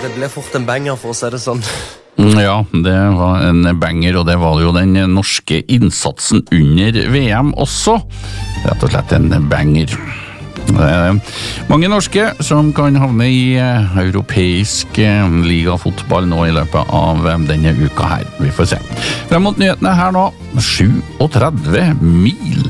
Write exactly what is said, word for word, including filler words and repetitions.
Det ble fort en banger, for å si det sånn. Ja, det var en banger, og det var jo den norske innsatsen under V M også. Rett og slett en banger. Det er mange norske som kan havne i europeisk ligafotball nå i løpet av denne uka her. Vi får se. Frem mot nyhetene her nå, sju og tretti mil.